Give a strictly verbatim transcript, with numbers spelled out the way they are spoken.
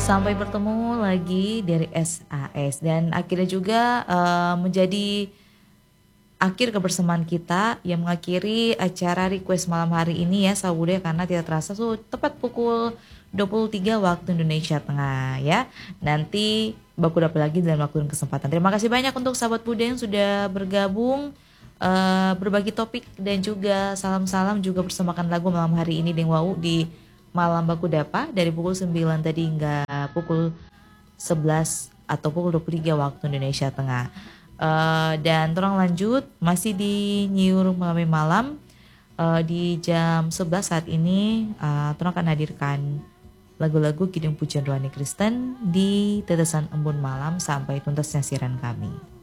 Sampai bertemu lagi dari S A S dan akhirnya juga uh, menjadi akhir kebersamaan kita yang mengakhiri acara request malam hari ini ya Saude, karena tidak terasa so, tepat pukul dua puluh tiga waktu Indonesia Tengah ya. Nanti baku dapat lagi dalam waktu dan kesempatan. Terima kasih banyak untuk sahabat Buddha yang sudah bergabung, uh, berbagi topik dan juga salam-salam, juga persembahkan lagu malam hari ini dengan Wau di Malam Baku Dapa dari pukul sembilan tadi hingga pukul sebelas atau pukul dua puluh tiga waktu Indonesia Tengah. Uh, dan terang lanjut masih di Nyiur Malam Malam uh, di jam sebelas saat ini uh, terang akan hadirkan lagu-lagu Kidung Pujian Rohani Kristen di Tetesan Embun Malam sampai tuntasnya siaran kami.